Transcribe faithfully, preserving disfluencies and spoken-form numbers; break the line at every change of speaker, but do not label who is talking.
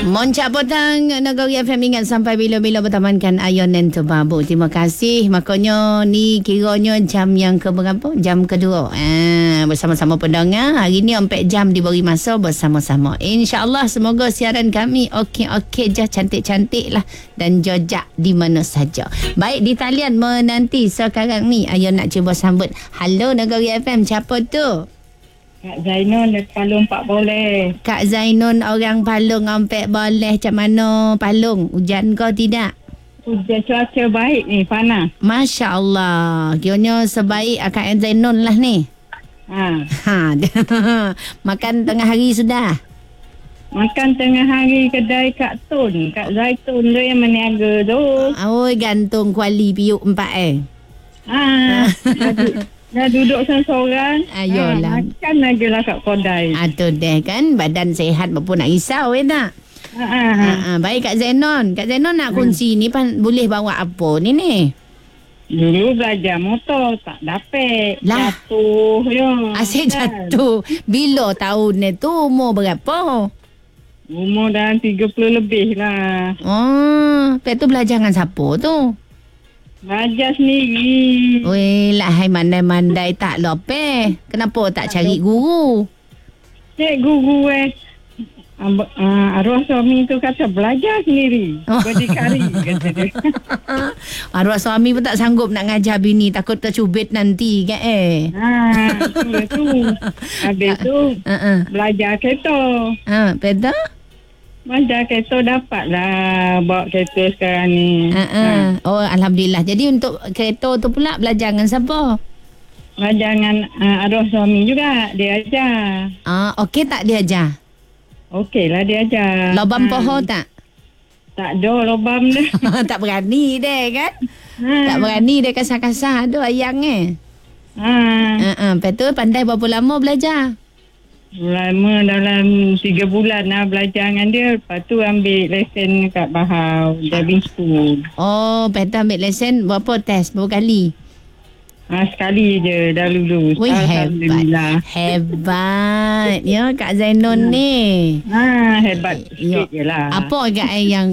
Moncak potang Negeri F M ingat sampai bila-bila bertamankan Ayon dan Tebabu. Terima kasih. Makanya ni kiranya jam yang ke berapa? Jam kedua. Ah, bersama-sama pendengar. Hari ni empat jam diberi masa bersama-sama. InsyaAllah semoga siaran kami okey-okey je, cantik-cantik lah dan jojak di mana saja. Baik, di talian menanti sekarang ni Ayon nak cuba sambut. Halo Negeri F M, siapa tu?
Kak Zainun dari Palung Pak Boleh.
Kak Zainun orang Palung Empat Boleh. Macam mana Palung? Hujan kau tidak?
Hujan, cuaca baik ni, panas.
Masya Allah. Kiranya sebaik Kak Zainun lah ni.
Ha.
Ha. Makan tengah hari sudah?
Makan tengah hari kedai Kak Tun. Kak Zaitun tu yang meniaga tu.
Oh, gantung kuali piuk empat eh.
Ha. Dah duduk seorang-seorang.
Ayolah.
Ha, makan lagi lah kat kedai.
Atuh deh kan. Badan sehat apa nak risau eh tak?
Ha, ha, ha.
Ha, ha. Baik Kak Zainon. Kak Zainon nak kongsi ni pan, boleh bawa apa ni ni?
Dulu belajar motor tak dapat.
Lah.
Jatuh. Ya,
Asyik
kan?
jatuh. Bila tahun ni tu? Umur berapa?
Umur dah tiga puluh lebih lah.
Oh, lepas tu belajar dengan siapa tu?
Belajar sendiri.
Weh, lah hai mandai-mandai tak lope. Kenapa tak cari guru?
Cik guru eh. Uh, uh, arwah suami tu kata belajar sendiri.
Oh.
Berdikari kata dia.
Arwah suami pun tak sanggup nak ngajar bini. Takut tercubit nanti kan eh.
Ha, tu tu. Habis tu
Uh-uh.
belajar kereta.
Ha, betul?
Belajar kereta dapatlah bawa kereta sekarang ni.
Uh-uh. Oh, Alhamdulillah. Jadi untuk kereta tu pula belajar dengan siapa?
Belajar dengan uh, arwah suami juga. Dia ajar.
Ah, okey tak dia ajar?
Okey lah dia ajar.
Lobam
Ha,
poho tak?
Tak ada lobam dia.
Tak berani deh kan?
Ha.
Tak berani dia kasar-kasar tu ayang eh.
Ha.
Uh-uh. Lepas tu pandai berapa lama belajar?
Lama dalam tiga bulan lah belajar dengan dia. Lepas tu ambil lesen kat Bahau. Driving school.
Oh, lepas tu ambil lesen berapa test? Berapa kali?
Ha, sekali je dah lulus.
Wih, hebat.
Alhamdulillah.
Hebat. Ya, Kak Zainon ni.
Ha, hebat
Ya.
sikit je lah.
Apa agak yang